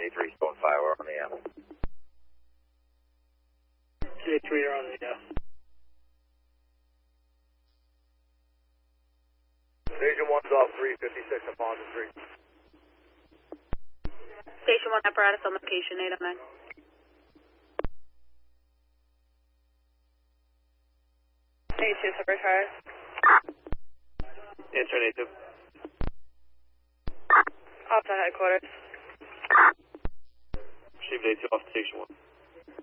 A3 Stone 5, we're on the F. A3, you're on the F. Station 1's off 356 and positive 3. Station 1 apparatus on location 809. A2 Super Tires. Answer an A2. Off to headquarters. Received A2 off Station 1.